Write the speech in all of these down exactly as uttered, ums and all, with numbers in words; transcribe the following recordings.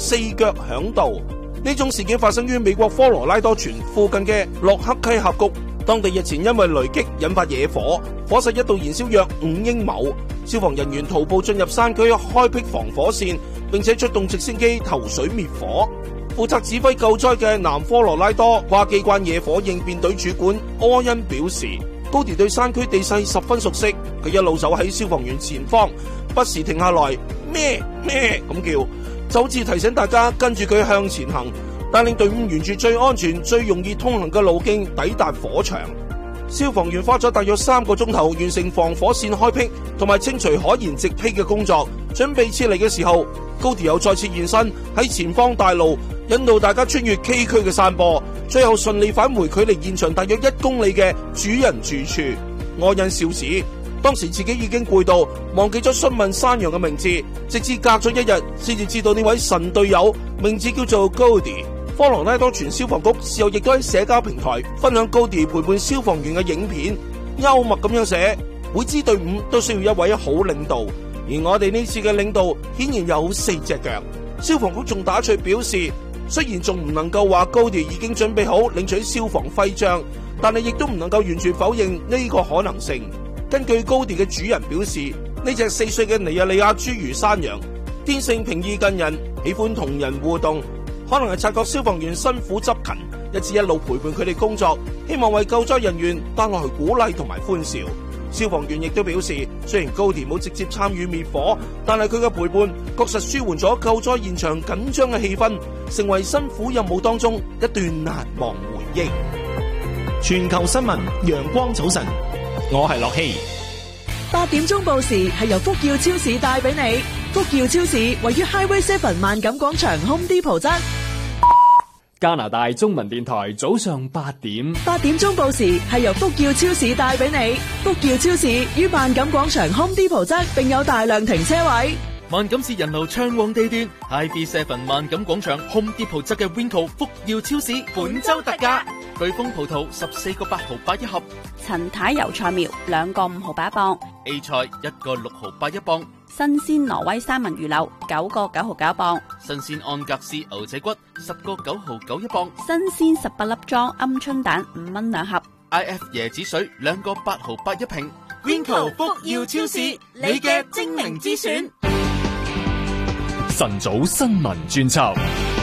四腳響度。呢種事件發生於美國科羅拉多泉附近嘅洛克溪峽谷，當地日前因為雷擊引發野火，火勢一度燃燒約五英畝。消防人員徒步進入山區開闢防火線，並且出動直升機投水滅火。負責指揮救災嘅南科羅拉多跨機關野火應變隊主管柯恩表示，高迪對山區地勢十分熟悉，佢一路走喺消防員前方，不時停下來咩咩咁叫，就好似提醒大家跟住佢向前行，帶領隊伍沿住最安全、最容易通行嘅路徑抵達火場。消防員花咗大約三個鐘頭完成防火線開闢同埋清除可燃植被嘅工作，準備撤離嘅時候，高迪又再次現身喺前方大路，引導大家穿越崎嶇嘅山坡，最後順利返回距離現場大約一公里嘅主人住處。柯恩笑指，當時自己已經攰到忘記咗詢問山羊嘅名字，直至隔咗一日先至知道呢位神隊友名字叫做高迪。科羅拉多泉消防局事後亦都喺社交平台分享高迪陪伴消防員嘅影片，幽默咁樣寫，每支隊伍都需要一位好領導，而我哋呢次嘅領導顯然有四隻腳。消防局仲打趣表示，雖然仲唔能夠話高迪已經準備好領取消防徽章，但係亦都唔能夠完全否認呢個可能性。根據高迪嘅主人表示，呢隻四歲嘅尼日利亞侏儒山羊天性平易近人，喜歡同人互動，可能係察覺消防員辛苦執勤，一直一路陪伴佢哋工作，希望為救災人員帶來鼓勵同埋歡笑。消防員亦都表示，雖然高迪冇直接參與滅火，但係佢嘅陪伴確實舒緩咗救災現場緊張嘅氣氛，成為辛苦任務當中一段難忘回憶。 全球新聞，陽光早晨，我係樂希。 八點鐘報時係由福耀超市帶俾你。福耀超市位於 Highway Seven 萬錦廣場 Home Depot 側。 加拿大中文電台早上八點。 八點鐘報時係由福耀超市帶俾你。福耀超市於萬錦廣場 Home Depot 側，並有大量停車位。 萬錦市人流暢旺地段 ，Highway Seven 萬錦廣場 Home Depot 側嘅 Winco 福耀超市本周特價，巨峰葡萄十四個八毫八一盒， 陳太油菜苗兩個五毫八一磅 ，A 菜一個六毫八一磅， 新鮮挪威三文魚柳九個九毫九一磅， 新鮮安格斯牛仔骨十個九毫九一磅， 新鮮十八粒裝鵪鶉蛋五蚊兩盒 ，I F 椰子水兩個八毫八一瓶 ，Winco 福耀超市，你嘅精明之選。 晨早新聞專輯。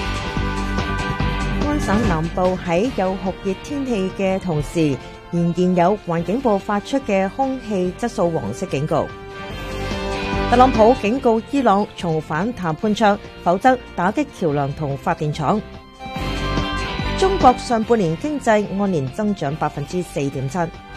安省南部喺有酷熱天氣嘅同時，仍然有環境部發出嘅空氣質素黃色警告。特朗普警告伊朗重返談判桌，否則打擊橋樑同發電廠。中國上半年經濟按年增長百分之四點七。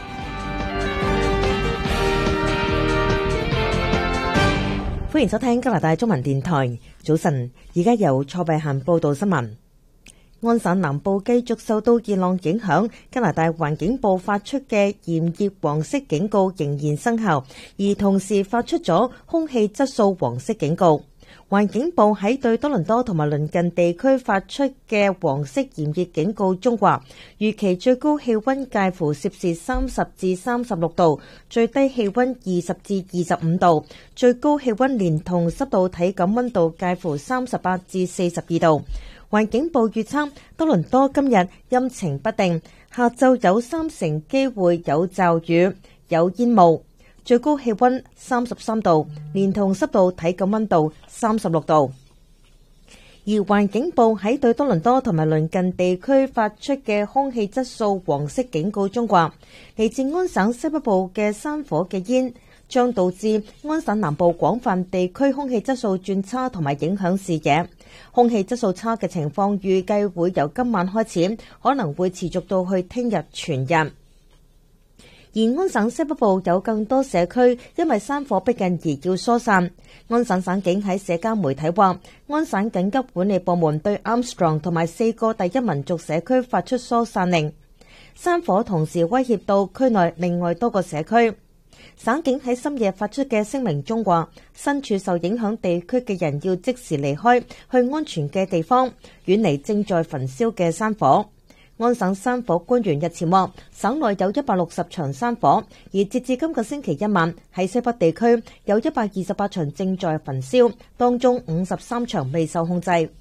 歡迎收聽加拿大中文電台早晨，而家由蔡慧嫻報道新聞。安省南部繼續受到熱浪影響，加拿大環境部發出嘅炎熱黃色警告仍然生效，而同時發出咗空氣質素黃色警告。環境部喺對多倫多同埋鄰近地區發出嘅黃色炎熱警告中話，預期最高氣溫介乎攝氏三十至三十六度，最低氣溫二十至二十五度，最高氣溫連同濕度體感溫度介乎三十八至四十二度。環境部預測多倫多今日陰晴不定，下晝有三成機會有驟雨，有煙霧。最高氣溫三十三度，連同濕度體感溫度三十六度。而環境部喺對多倫多同埋鄰近地區發出嘅空氣質素黃色警告中話，嚟自安省西北部嘅山火嘅煙將導致安省南部廣泛地區空氣質素轉差，同埋影響視野。空氣質素差嘅情況預計會由今晚開始，可能會持續到去聽日全日。而安省西北部有更多社區因為山火逼近而要疏散。安省省警喺社交媒體話，安省緊急管理部門對 Armstrong 同埋四個第一民族社區發出疏散令。山火同時威脅到區內另外多個社區。省警喺深夜發出嘅聲明中話，身處受影響地區嘅人要即時離開，去安全嘅地方，遠離正在焚燒嘅山火。安省山火官員日前話，省內有一百六十場山火，而截至今個星期一晚，喺西北地區有一百二十八場正在焚燒，當中五十三場未受控制。